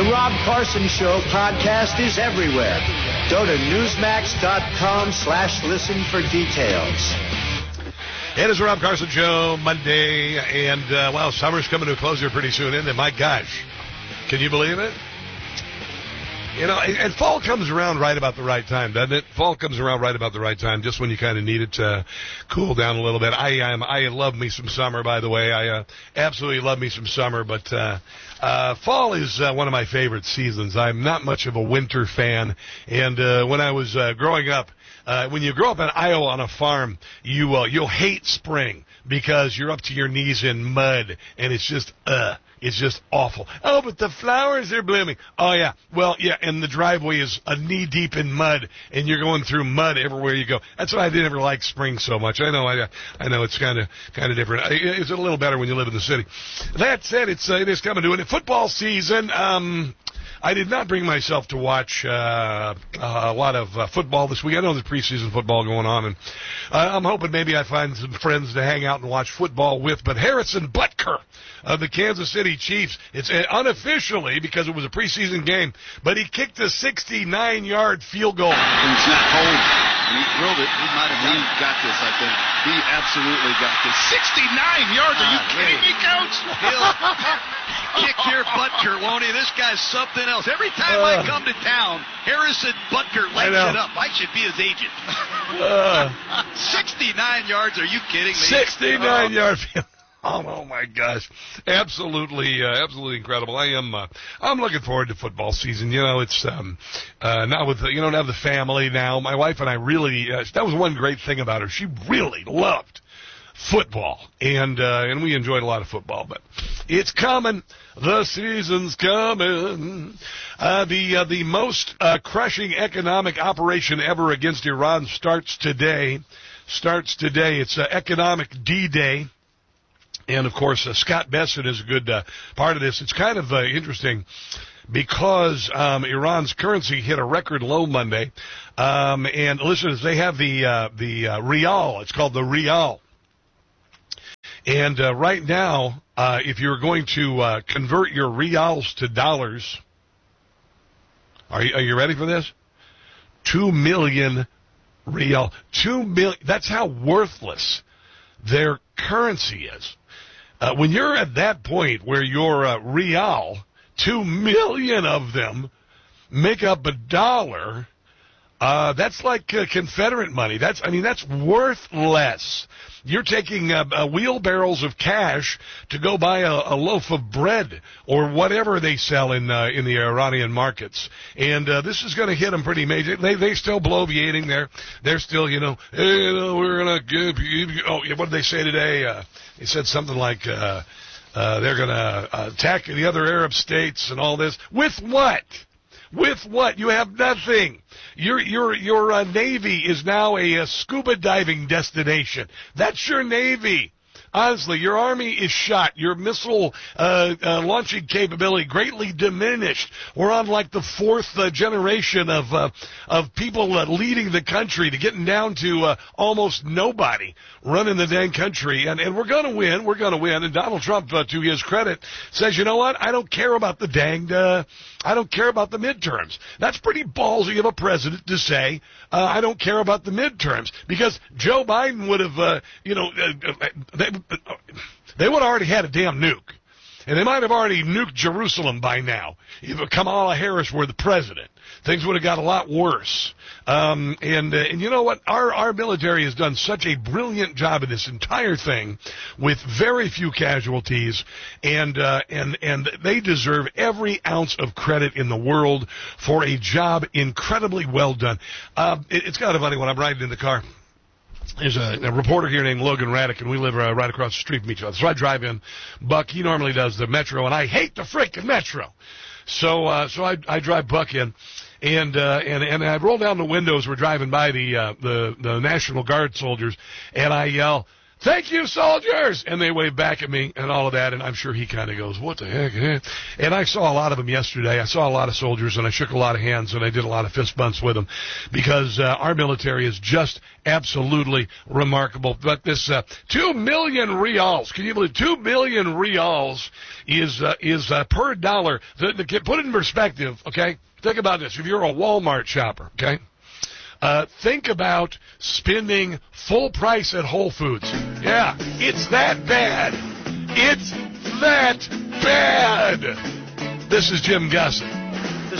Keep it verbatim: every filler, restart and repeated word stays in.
The Rob Carson Show podcast is everywhere. Go to Newsmax.com slash listen for details. It is the Rob Carson Show, Monday, and, uh, well, summer's coming to a close here pretty soon, isn't it? My gosh. Can you believe it? You know, and fall comes around right about the right time, doesn't it? Fall comes around right about the right time, just when you kind of need it to cool down a little bit. I um, I love me some summer, by the way. I uh, absolutely love me some summer, but uh, uh, fall is uh, one of my favorite seasons. I'm not much of a winter fan, and uh, when I was uh, growing up, uh, when you grow up in Iowa on a farm, you uh, you'll hate spring because you're up to your knees in mud, and it's just uh. It's just awful. Oh, but the flowers are blooming. Oh, yeah. Well, yeah, and the driveway is a knee-deep in mud, and you're going through mud everywhere you go. That's why I didn't ever like spring so much. I know I, I know it's kind of kind of different. It's a little better when you live in the city. That said, it's uh, it is coming to an football season. Um, I did not bring myself to watch uh, a lot of uh, football this week. I know there's preseason football going on, and uh, I'm hoping maybe I find some friends to hang out and watch football with. But Harrison Butker of the Kansas City Chiefs, it's uh, unofficially because it was a preseason game, but he kicked a sixty-nine-yard field goal. And it's not home. And he drilled it. He might have he got this, I think. He absolutely got this. sixty-nine yards. Are you uh, kidding me, Coach? He'll kick your Butker, won't he? This guy's something else. Every time uh, I come to town, Harrison Butker lights it up. I should be his agent. Uh, sixty-nine yards. Are you kidding me? sixty-nine-yard field. Oh, oh my gosh. Absolutely, uh, absolutely incredible. I am, uh, I'm looking forward to football season. You know, it's, um, uh, not with, the, you don't have the family now. My wife and I really, uh, that was one great thing about her. She really loved football, and, uh, and we enjoyed a lot of football, but it's coming. The season's coming. Uh, the, uh, the most, uh, crushing economic operation ever against Iran starts today. Starts today. It's, uh, Economic D-Day. And, of course, uh, Scott Bessent is a good uh, part of this. It's kind of uh, interesting because um, Iran's currency hit a record low Monday. Um, and, listeners, they have the uh, the uh, rial. It's called the rial. And uh, right now, uh, if you're going to uh, convert your rials to dollars, are you, are you ready for this? Two million rial. Two million. That's how worthless their currency is. Uh, when you're at that point where your uh, rial, two million of them make up a dollar, uh, that's like uh, Confederate money. That's, I mean, that's worth less. You're taking uh, uh, wheelbarrows of cash to go buy a, a loaf of bread or whatever they sell in uh, in the Iranian markets, and uh, this is going to hit them pretty major. They they still bloviating. They're they're still you know, hey, you know we're going to give you. Oh, what did they say today? Uh, they said something like uh, uh, they're going to uh, attack the other Arab states and all this. With what? With what? You have nothing. Your your your uh, Navy is now a, a scuba diving destination. That's your Navy. Honestly, your Army is shot. Your missile uh, uh, launching capability greatly diminished. We're on like the fourth uh, generation of uh, of people uh, leading the country to getting down to uh, almost nobody running the dang country. And, and we're going to win. We're going to win. And Donald Trump, uh, to his credit, says, you know what? I don't care about the danged, uh, I don't care about the midterms. That's pretty ballsy of a president to say, uh, I don't care about the midterms. Because Joe Biden would have, uh, you know, uh, they, they would have already had a damn nuke. And they might have already nuked Jerusalem by now. If Kamala Harris were the president, things would have got a lot worse. Um, and, uh, and you know what? Our, our military has done such a brilliant job of this entire thing with very few casualties. And, uh, and, and they deserve every ounce of credit in the world for a job incredibly well done. Uh, it, it's kind of funny when I'm riding in the car. There's a, a reporter here named Logan Raddick, and we live uh, right across the street from each other. So I drive in. Buck, he normally does the Metro, and I hate the frickin' Metro. So uh, so I, I drive Buck in, and uh, and and I roll down the windows. We're driving by the uh, the the National Guard soldiers, and I yell, thank you, soldiers! And they wave back at me and all of that, and I'm sure he kind of goes, what the heck? Eh? And I saw a lot of them yesterday. I saw a lot of soldiers, and I shook a lot of hands, and I did a lot of fist bumps with them because uh, our military is just absolutely remarkable. But this uh, two million reals, can you believe two million reals is uh, is uh, per dollar? The, the, put it in perspective, okay? Think about this. If you're a Walmart shopper, okay? Uh, think about spending full price at Whole Foods. Yeah, it's that bad. It's that bad. This is Jim Gusson.